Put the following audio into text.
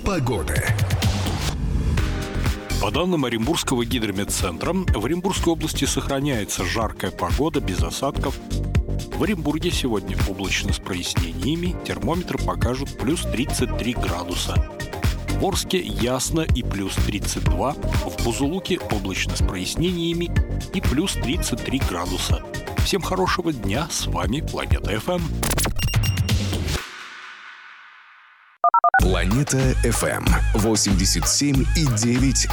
погоды. По данным Оренбургского гидрометцентра, в Оренбургской области сохраняется жаркая погода без осадков. В Оренбурге сегодня облачно с прояснениями, термометры покажут плюс 33 градуса. В Орске ясно и плюс 32, в Бузулуке облачно с прояснениями и плюс 33 градуса. Всем хорошего дня, с вами Планета ФМ. Планета ФМ 87,9